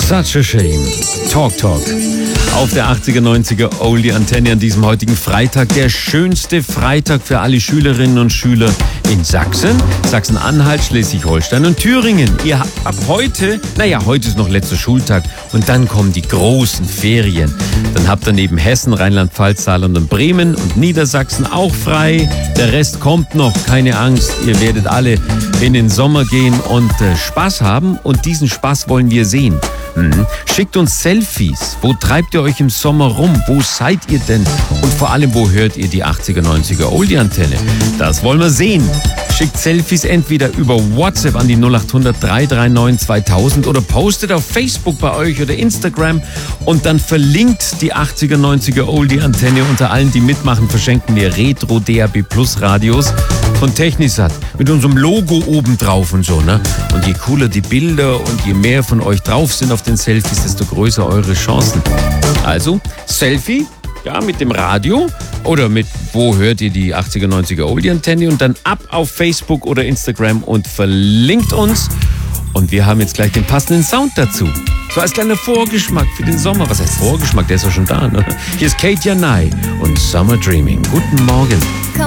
Such a shame. Talk. Auf der 80er, 90er Oldie Antenne an diesem heutigen Freitag. Der schönste Freitag für alle Schülerinnen und Schüler in Sachsen, Sachsen-Anhalt, Schleswig-Holstein und Thüringen. Ihr habt ab heute, heute ist noch letzter Schultag und dann kommen die großen Ferien. Dann habt ihr neben Hessen, Rheinland-Pfalz, Saarland und Bremen und Niedersachsen auch frei. Der Rest kommt noch, keine Angst. Ihr werdet alle in den Sommer gehen und Spaß haben und diesen Spaß wollen wir sehen. Schickt uns Selfies. Wo treibt ihr euch im Sommer rum? Wo seid ihr denn? Und vor allem, wo hört ihr die 80er, 90er Oldie-Antenne? Das wollen wir sehen. Schickt Selfies entweder über WhatsApp an die 0800 339 2000 oder postet auf Facebook bei euch oder Instagram und dann verlinkt die 80er, 90er Oldie-Antenne. Unter allen, die mitmachen, verschenken wir Retro DAB Plus Radios von Technisat mit unserem Logo oben drauf und so, ne? Und je cooler die Bilder und je mehr von euch drauf sind auf den Selfies, desto größer eure Chancen. Also, Selfie, ja, mit dem Radio oder mit wo hört ihr die 80er, 90er Oldie-Antenne und dann ab auf Facebook oder Instagram und verlinkt uns. Und wir haben jetzt gleich den passenden Sound dazu. So als kleiner Vorgeschmack für den Sommer. Was heißt Vorgeschmack? Der ist ja schon da, ne? Hier ist Kate Janai und Summer Dreaming. Guten Morgen.